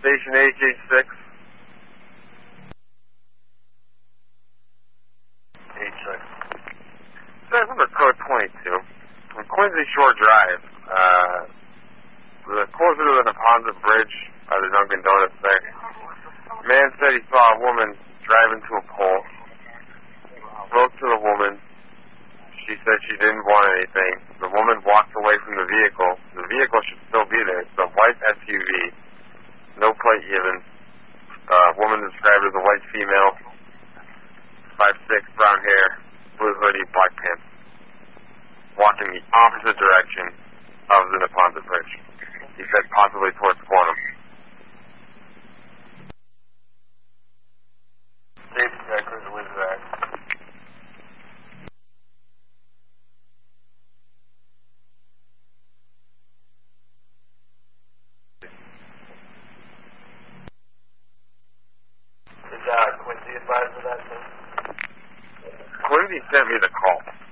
station HH6. H6. That's number code 22. On Quincy Shore Drive, closer to the Neponset Bridge by the Dunkin' Donuts there. Man said he saw a woman drive into a pole. Spoke to the woman. She said she didn't want anything. The woman walked away from the vehicle. The vehicle should still be there. It's a white SUV. No plate given. Woman described as a white female. 5'6", brown hair, blue hoodie, black pants. Walking the opposite direction of the Neponset Bridge. He said possibly towards Quantum. Safety records with that. Did Quincy advise of that too? Quincy sent me the call.